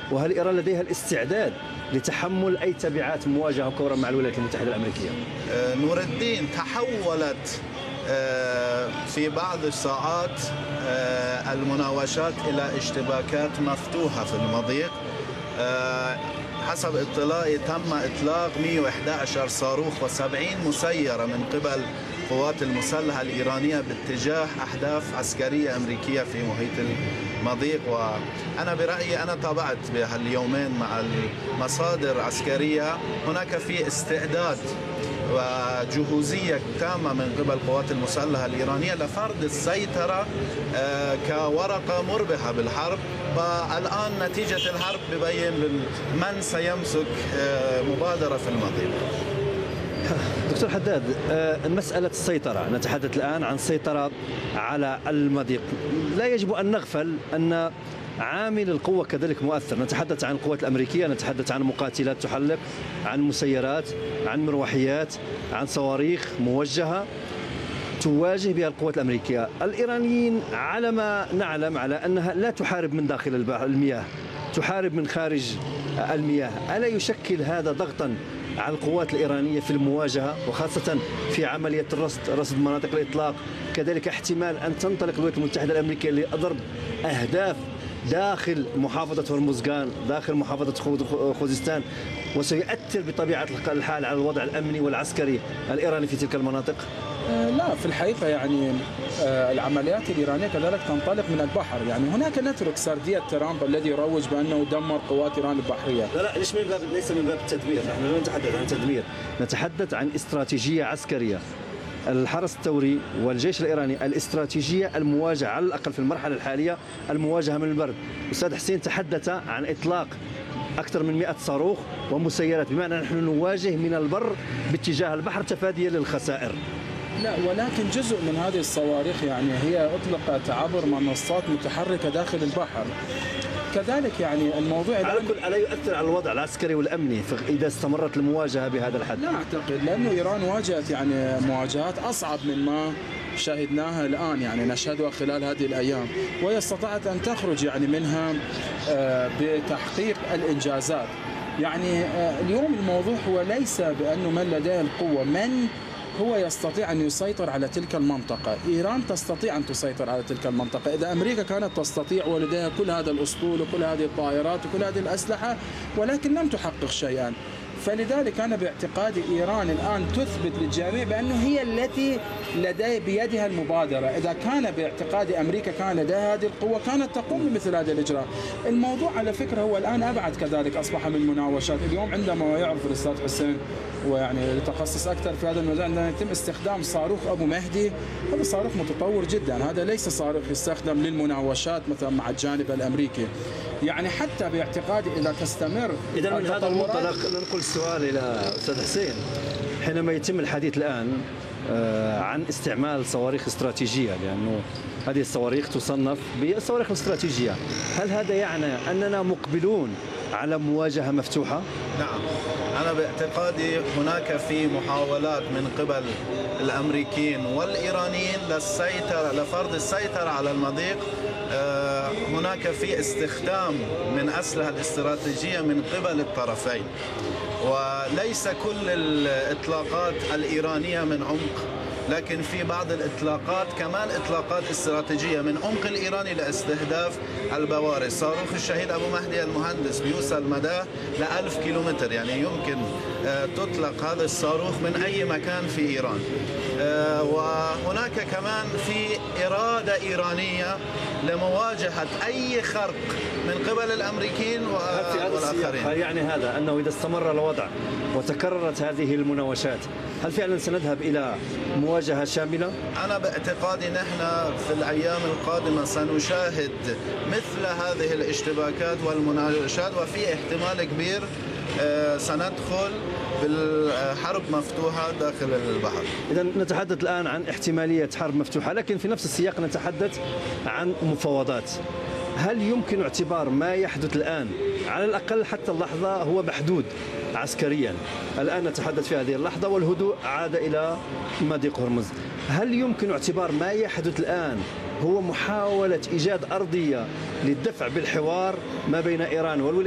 وهل إيران لديها الاستعداد لتحمل أي تبعات مواجهة كورة مع الولايات المتحدة الأمريكية؟ نور الدين، تحولت في بعض الساعات المناوشات إلى اشتباكات مفتوحة في المضيق. حسب اطلاعي تم إطلاق 111 صاروخ و70 مسيرة من قبل القوات المسلحة الإيرانية باتجاه أهداف عسكرية أمريكية في محيط المضيق. وأنا برأيي أنا تابعت بهاليومين مع المصادر عسكرية، هناك في استعداد وجهوزية تامة من قبل القوات المسلحة الإيرانية لفرض السيطرة كورقة مربحة بالحرب. والآن نتيجة الحرب ببين من سيمسك مبادرة في المضيق. دكتور حداد، مسألة السيطرة، نتحدث الآن عن سيطرة على المضيق. لا يجب أن نغفل أن عامل القوة كذلك مؤثر. نتحدث عن القوات الأمريكية، نتحدث عن مقاتلات تحلق، عن مسيرات، عن مروحيات، عن صواريخ موجهة تواجه بها القوات الأمريكية. الإيرانيين على ما نعلم على أنها لا تحارب من داخل المياه، تحارب من خارج المياه. ألا يشكل هذا ضغطا على القوات الإيرانية في المواجهة، وخاصة في عملية رصد مناطق الإطلاق؟ كذلك احتمال أن تنطلق الولايات المتحدة الأمريكية لضرب أهداف داخل محافظة هرمزغان، داخل محافظة خوزستان، وسيؤثر بطبيعة الحال على الوضع الأمني والعسكري الإيراني في تلك المناطق؟ لا، في الحقيقة يعني العمليات الإيرانية كذلك تنطلق من البحر. يعني هناك نترك سردية ترامب الذي يروج بأنه دمر قوات إيران البحرية. لا، ليس من باب التدمير. نحن لا نتحدث عن تدمير، نتحدث عن استراتيجية عسكرية. الحرس الثوري والجيش الإيراني الاستراتيجية المواجهة، على الأقل في المرحلة الحالية، المواجهة من البر. أستاذ حسين تحدث عن إطلاق أكثر من 100 صاروخ ومسيرات، بمعنى نحن نواجه من البر باتجاه البحر تفاديا للخسائر. لا، ولكن جزء من هذه الصواريخ يعني هي أطلقت عبر منصات متحركة داخل البحر. كذلك يعني الموضوع على كل ألا يؤثر على الوضع العسكري والأمني إذا استمرت المواجهة بهذا الحد؟ لا أعتقد، لأنه إيران واجهت يعني مواجهات أصعب من ما شاهدناها الآن، يعني نشهدها خلال هذه الأيام، وهي استطاعت أن تخرج يعني منها بتحقيق الإنجازات. يعني اليوم الموضوع هو ليس بأنه من لديه القوة، من هو يستطيع أن يسيطر على تلك المنطقة. إيران تستطيع أن تسيطر على تلك المنطقة. إذا أمريكا كانت تستطيع ولديها كل هذا الأسطول وكل هذه الطائرات وكل هذه الأسلحة ولكن لم تحقق شيئا. فلذلك أنا باعتقادي إيران الآن تثبت للجميع بأنه هي التي لدي بيدها المبادرة. إذا كان باعتقادي أمريكا كان لديها هذه القوة كانت تقوم بمثل هذا الإجراء. الموضوع على فكرة هو الآن أبعد كذلك، أصبح من مناوشات. اليوم عندما يعرف الأستاذ حسين ويعني يتخصص أكثر في هذا المجال، عندما يتم استخدام صاروخ أبو مهدي، هذا صاروخ متطور جدا، هذا ليس صاروخ يستخدم للمناوشات مثلا مع الجانب الأمريكي. يعني حتى باعتقادي إذا تستمر. إذا من هذا المنطلق ننقل السؤال إلى أستاذ حسين. حينما يتم الحديث الآن عن استعمال صواريخ استراتيجية، لأنه هذه الصواريخ تصنف بالصواريخ الاستراتيجية، هل هذا يعني أننا مقبلون على مواجهة مفتوحة؟ نعم، أنا باعتقادي هناك في محاولات من قبل الأمريكيين والإيرانيين لفرض السيطرة على المضيق. هناك في استخدام من أسلحة الاستراتيجية من قبل الطرفين، وليس كل الإطلاقات الإيرانية من عمق، لكن في بعض الإطلاقات كمان إطلاقات استراتيجية من عمق الإيراني لاستهداف البوارج. صاروخ الشهيد أبو مهدي المهندس بيوصل مداه ل1000 كيلومتر، يعني يمكن تطلق هذا الصاروخ من أي مكان في إيران. وهناك كمان في إرادة إيرانية لمواجهة أي خرق من قبل الأمريكيين والآخرين. هل يعني هذا أنه إذا استمر الوضع وتكررت هذه المناوشات هل فعلا سنذهب إلى مواجهة شاملة؟ أنا باعتقادي نحن في الأيام القادمة سنشاهد مثل هذه الاشتباكات والمناوشات، وفي احتمال كبير سندخل بالحرب مفتوحة داخل البحر. إذا نتحدث الآن عن احتمالية حرب مفتوحة، لكن في نفس السياق نتحدث عن مفاوضات. هل يمكن اعتبار ما يحدث الآن على الأقل حتى اللحظة هو محدود عسكريا؟ الآن نتحدث في هذه اللحظة والهدوء عاد إلى مضيق هرمز. هل يمكن اعتبار ما يحدث الآن هو محاولة إيجاد أرضية للدفع بالحوار ما بين إيران والولايات